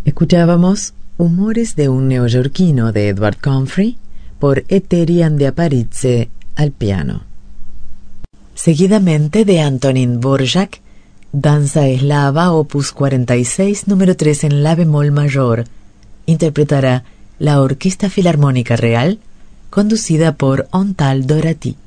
Escuchábamos Humores de un neoyorquino de Edward Comfrey por Eterian de Aparize al piano. Seguidamente de Antonín Dvorak, Danza Eslava, opus 46, número 3 en la bemol mayor, interpretará la Orquesta Filarmónica Real, conducida por Ontal Dorati.